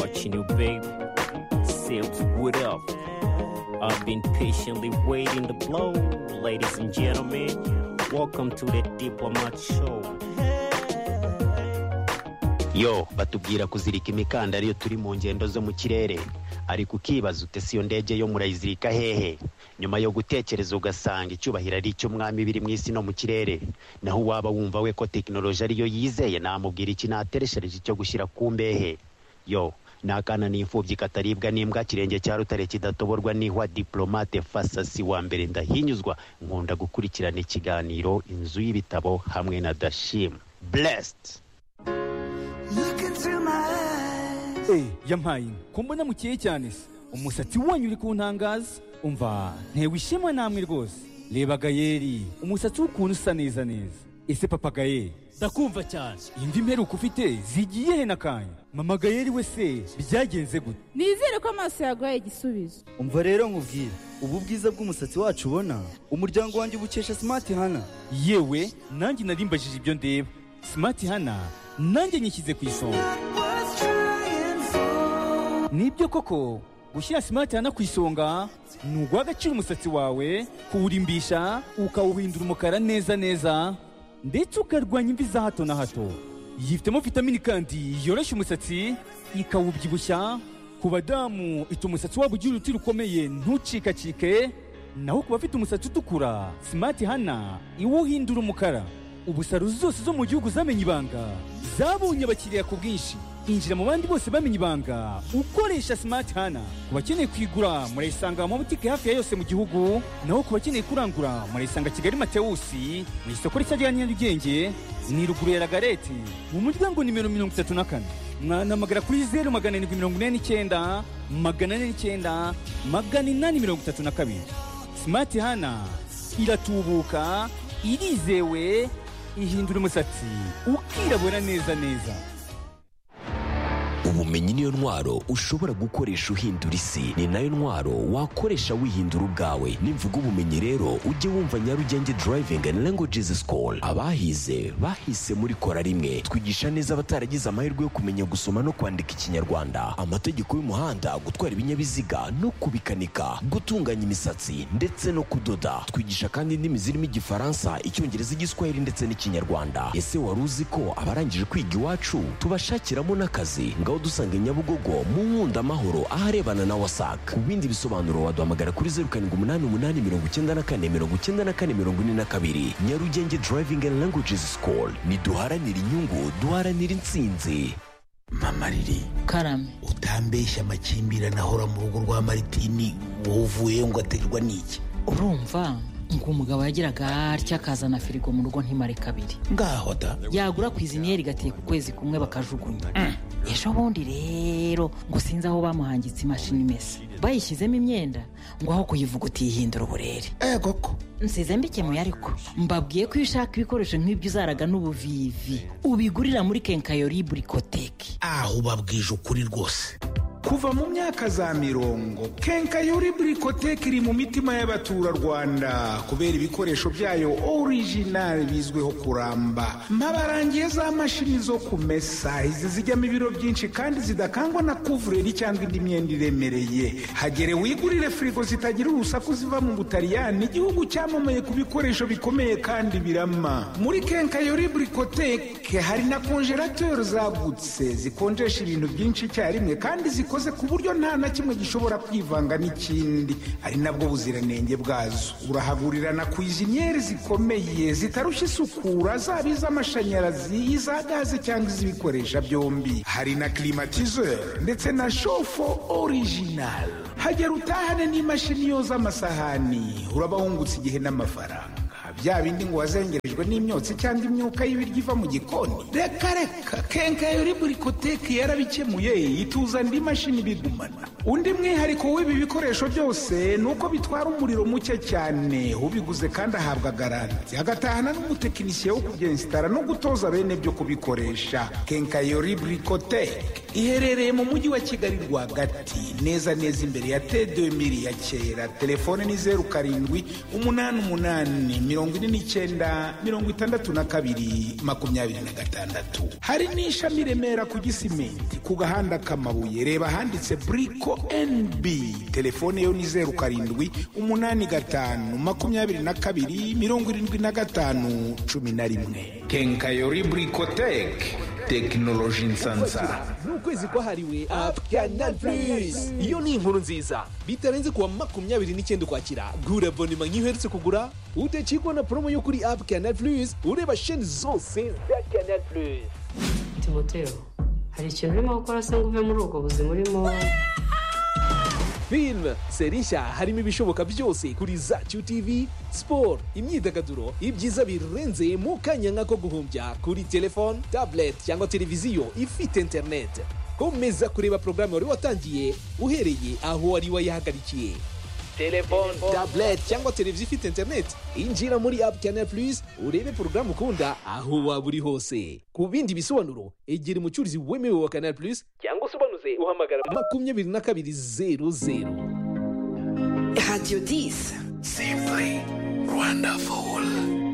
watching you, babe. Sales, what up? I've been patiently waiting to blow. Ladies and gentlemen, welcome to the Diplomat Show. Yo, batubwira kuzirika imikanda ariyo turi mu ngendo zo mu kirere. Ariko ukibaza ute siyo ndege yo murayizirika hehe? Nyuma yo gutekereza ugasanga icyubahiro ari cyo mwami biri mu isi no mu kirere. Naho waba wumva we ko technology ariyo yizeye namubwira iki natereshereje cyo gushyira ku mbehe. Yo, nakana n'imfubyi kataribwa n'imbwa kirenge cya rutare kidatoborwa n'ihwa diplomate fasasi wa mbere ndahinyuzwa nkunda gukurikirana ikiganiro inzu y'ibitabo hamwe na Dashim. Blessed. Yampaye kumbona mukeye cyane se umusatsi wanyu uri kuntangaza umva ntewe ishema namwe rwose reba Gayeri umusatsi w'ukuntu usa neza ese papa Gayeri ndakumva cyane imvi mperuka ufite zigiye he nakanya mama Gayeri we se byagenze gute nizere ko amaso yaguhaye igisubizo umva rero nkubwira ubu bwiza bw'umusatsi wacu ubona umuryango wanjye ubukesha Smart Hana yewe nanjye narimbajije ibyo ndeba Smart Hana nanjye nyishyize ku isonga nibyo koko gushyira Smart Hana ku isonga ni uguha agaciro umusatsi wawe kuwurimbisha ukawuhindura umukara neza ndetse ukarwanya imvi za hato na hato yifitemo vitamini kandi yoroshya umusatsi ikawubyibushya ku badamu ituma umusatsi wabo ugira uruti rukomeye ntucikacike naho ku bafite umusatsi utukura Smart Hana iwuhindura umukara ubu salo zose zo mu gihugu zamenye ibanga zabonye abakiriya ku bwinshi injira mu bandi bose bamenye ibanga ukoresha Smart Hana ku bakeneye kwigura murayisanga mu butike hafi ya yose mu gihugu naho ku bakeneye kurangura murayisanga Kigali Mateusi mu isoko rishya rya Nyarugenge ni ruguru ya Lagareti mu muryango nimero 34 mwanamagara kuri 0749 849 832 Smart Hana iratubuka irizewe ihindura umusatsi ukirabura neza ubumenyi niyo ntwaro ushobora gukoresha uhindura isi ni nayo ntwaro wakoresha wihindura ubwawe nimvuga ubumenyi rero ujye wumva Nyarugenge Driving and Languages School abahize bahise muri kora rimwe twigisha neza abataragize amahirwe yo kumenya gusoma no kwandika ikinyarwanda amategeko y'umuhanda gutwara ibinyabiziga no kubikanika gutunganya imisatsi ndetse no kudoda twigisha kandi indimi zirimo igifaransa icyongereza igiswahili ndetse n'ikinyarwanda ese wari uzi ko abarangije kwiga iwacu tubashakiramo n'akazi dusanga Nyabugogo mu Nkunda Amahoro aharebana na Wasac ku bindi bisobanuro waduhamagara kuri 0788949442 Nyarugenge Driving and Languages School ni duharanira inyungu duharanira intsinzi. Mama Riri karame utambeshya amakimbirane ahora mu rugo rwa Maritini wovuye ngo aterwa n'iki urumva ngo umugabo yagiraga atya akazana firigo mu rugo ntimare kabiri ngaho da yagura ku iziniyeri gateye ku kwezi kumwe bakajugunya ejo bundi rero ngo sinzi aho bamuhangitse imashini imesa bayishyizemo imyenda ngo aho kuyivuga utihindura uburere koko nsize mbikemuye ariko mbabwiye ko iyo ushaka ibikoresho nk'ibyo uzaraga n'ubuvivi ubigurira muri Kenkayori Bricotech aho ubabwije ukuri rwose kuva mu myaka za 70 Kenkayori Bricotech iri mu mitima y'abaturarwanda kubera ibikoresho byayo original bizweho kuramba mpabarangiye za mashini zo kumesa izi zijyamo ibiro byinshi kandi zidakangwa na kuvureri cyangwa indi myenda iremereye hagere wigurire frigo zitagira urusaku ziva mu Butaliyani igihugu cyamamaye ku bikoresho bikomeye kandi birama muri Kenkayori Bricotech hari na congelateur zagutse zikonjesha ibintu byinshi cyarimwe kandi zikoze ku buryo nta na kimwe gishobora kwivanga n'ikindi ari nabwo buziranenge bwazo urahagurira na cuisiniere zikomeye zitarushya isukura zaba iz'amashanyarazi iza gaze cyangwa iz'ibikoresha byombi hari na climatiseur ndetse na chauffe original hagera utahane n'imashini yoza amasahani urabahungutse igihe n'amafaranga bya bindi ngo wazengerejwe n'imyotsi cyangwa imyuka y'ibiryo iva mu gikoni reka Kenkayori Bricotech yarabikemuye ituza indi mashini bigumana undi mwihariko w'ibi bikoresho byose nuko bitwara umuriro muke cyane ubiguze kandi ahabwa garanti agatahana n'umutekinisiye wo kubyinstara no gutoza bene byo kubikoresha Kenkayori Bricotech iherereye mu mujyi wa Kigali rwagati neza imbere ya T2000 ya kera telefone ni 0788 49 hari n'ishami Remera ku Gisimenti ku gahanda k'amabuye, reba handitse Brico NB, telefone yo ni 0785227511. Kenkayori Bricotech, technology nsansa. N'ukwezi kwahariwe App Canal Plus. Iyo ni inkuru nziza. Bitarenze kuwa 29 Ukwakira, gura abonema nk'iherutse kugura, utacikwa na promo yo kuri App Canal Plus, ureba chaîne zose za Canal Plus. Timoteo, hari ikintu urimo gukora se ngo uve muri ubwo buzima urimo? Film, serisha harimo ibishoboka byose kuri Zacu TV, sport, imyidagaduro, ibyiza birenze mu kanya nk'ako guhumbya kuri telefone, tablet cyangwa televiziyo ifite internet. Komeza kureba programme wari watangiye uhereye aho wari wayahagarikiye. Telefone, tablet cyangwa televiziyo ifite internet, injira muri App Canal Plus urebe programme ukunda aho waba uri hose. Ku bindi bisobanuro egera umucuruzi wemewe wa Canal Plus cyangwa usobanuze uhamagara 2200. Radio 10. Simply wonderful.